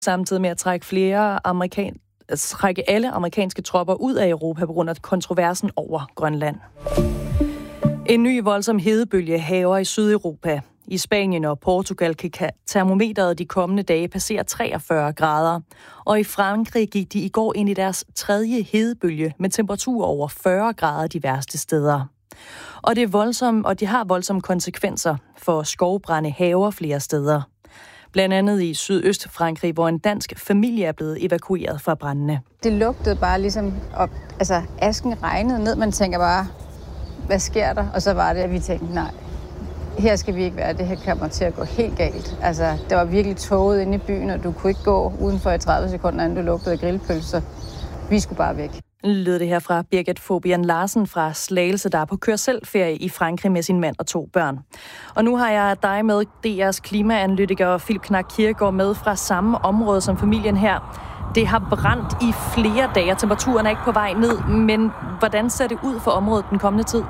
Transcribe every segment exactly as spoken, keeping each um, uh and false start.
samtidig med at trække flere amerikan- at trække alle amerikanske tropper ud af Europa på grund af kontroversen over Grønland. En ny voldsom hedebølge hærger i Sydeuropa. I Spanien og Portugal kan termometeret de kommende dage passere treogfyrre grader. Og i Frankrig gik de i går ind i deres tredje hedebølge med temperaturer over fyrre grader de værste steder. Og det er voldsomt, og de har voldsomme konsekvenser, for skovbrande hærger flere steder. Blandt andet i Sydøst-Frankrig, hvor en dansk familie er blevet evakueret fra brandene. Det lugtede bare ligesom, op, altså asken regnede ned. Man tænker bare, hvad sker der? Og så var det, at vi tænkte, nej, her skal vi ikke være. Det her kommer til at gå helt galt. Altså, det var virkelig tåget inde i byen, og du kunne ikke gå udenfor i tredive sekunder, inden du lugtede af grillpølser. Vi skulle bare væk. Lød det her fra Birgit Fobian Larsen fra Slagelse, der er på kør-selv-ferie i Frankrig med sin mand og to børn. Og nu har jeg dig med, D R's klimaanalytiker Philip Knak Kirkegaard, med fra samme område som familien her. Det har brændt i flere dage, temperaturen er ikke på vej ned, men hvordan ser det ud for området den kommende tid?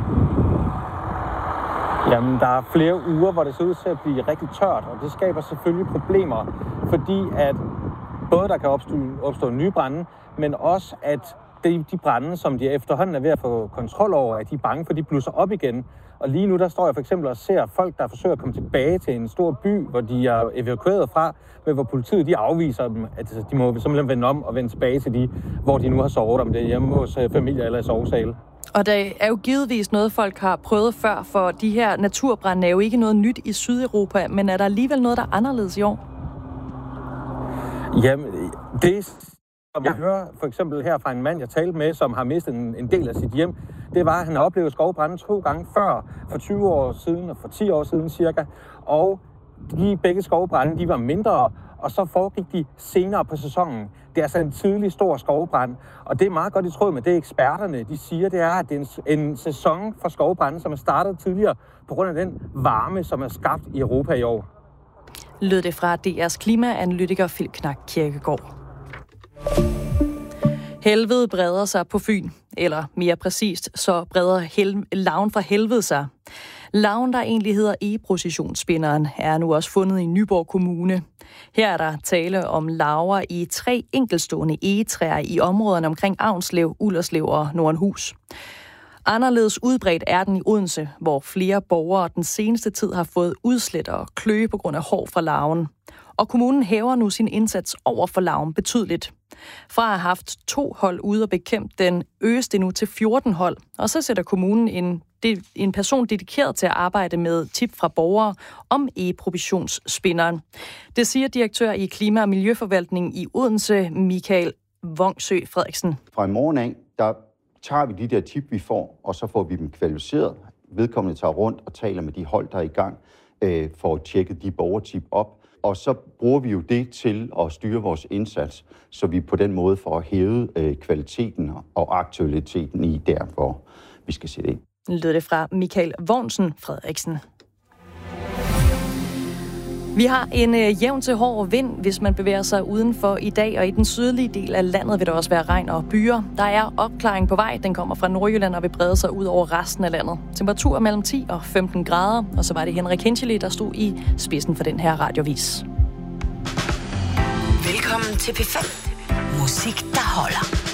Jamen, der er flere uger, hvor det ser ud til at blive rigtig tørt, og det skaber selvfølgelig problemer, fordi at både der kan opstå, opstå nye brande, men også at de, de brande, som de efterhånden er ved at få kontrol over, at de er bange for, de blusser op igen. Og lige nu, der står jeg for eksempel og ser folk, der forsøger at komme tilbage til en stor by, hvor de er evakueret fra, men hvor politiet de afviser dem, at de må simpelthen vende om og vende tilbage til de, hvor de nu har sovet, om det er hjemme hos familie eller i sovesale. Og der er jo givetvis noget, folk har prøvet før, for de her naturbrande er jo ikke noget nyt i Sydeuropa, men er der alligevel noget, der er anderledes i år? Jamen, det som jeg hører for eksempel her fra en mand, jeg talte med, som har mistet en, en del af sit hjem, det var, at han har oplevet skovbrande to gange før, for tyve år siden og for ti år siden cirka. Og de begge skovbrande, de var mindre, og så foregik de senere på sæsonen. Det er altså en tidlig stor skovbrand, og det er meget godt i tråd med det, eksperterne de siger, det er, at det er en, en sæson for skovbrande, som er startet tidligere på grund af den varme, som er skabt i Europa i år. Lød det fra D R's klimaanalytiker Philip Knak Kirkegaard. Helvede breder sig på Fyn, eller mere præcist, så breder hel- larven fra helvede sig. Larven, der egentlig hedder egeprocessionsspinderen, er nu også fundet i Nyborg Kommune. Her er der tale om larver i tre enkeltstående egetræer i områderne omkring Avnslev, Ullerslev og Nordenhus. Anderledes udbredt er den i Odense, hvor flere borgere den seneste tid har fået udslæt og kløe på grund af hår fra larven. Og kommunen hæver nu sin indsats over for larven betydeligt. Fra at have haft to hold ude og bekæmpe den, øges det nu til fjorten hold. Og så sætter kommunen en, en person dedikeret til at arbejde med tip fra borgere om egeprobationsspinderen. Det siger direktør i Klima- og Miljøforvaltning i Odense, Michael Vongsø Frederiksen. Fra i morgen af, der tager vi de der tip, vi får, og så får vi dem kvalificeret. Vedkommende tager rundt og taler med de hold, der er i gang, øh, for at tjekke de borgertip op. Og så bruger vi jo det til at styre vores indsats, så vi på den måde får hævet øh, kvaliteten og aktualiteten i der, hvor vi skal sætte ind. Lød det fra Michael Vognsen Frederiksen. Vi har en øh, jævn til hård vind, hvis man bevæger sig udenfor i dag, og i den sydlige del af landet vil der også være regn og byer. Der er opklaring på vej, den kommer fra Nordjylland og vil brede sig ud over resten af landet. Temperatur mellem ti og femten grader, og så var det Henrik Hinchely, der stod i spidsen for den her radiovis. Velkommen til P fem. Musik, der holder.